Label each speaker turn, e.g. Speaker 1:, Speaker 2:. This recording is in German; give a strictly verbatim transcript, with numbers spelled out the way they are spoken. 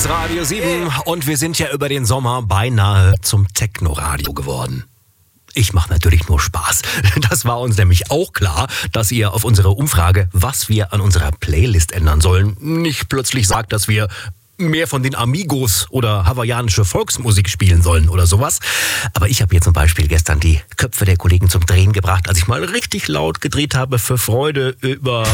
Speaker 1: ist Radio sieben und wir sind ja über den Sommer beinahe zum Techno-Radio geworden. Ich mache natürlich nur Spaß. Das war uns nämlich auch klar, dass ihr auf unsere Umfrage, was wir an unserer Playlist ändern sollen, nicht plötzlich sagt, dass wir mehr von den Amigos oder hawaiianische Volksmusik spielen sollen oder sowas. Aber ich habe hier zum Beispiel gestern die Köpfe der Kollegen zum Drehen gebracht, als ich mal richtig laut gedreht habe für Freude über